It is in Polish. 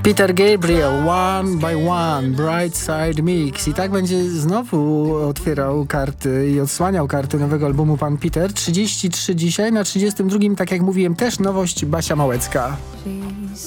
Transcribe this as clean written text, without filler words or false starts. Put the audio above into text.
Peter Gabriel, One by One, Bright Side Mix. I tak będzie znowu otwierał karty i odsłaniał karty nowego albumu pan Peter. 33 dzisiaj, na 32, tak jak mówiłem, też nowość Basia Małecka.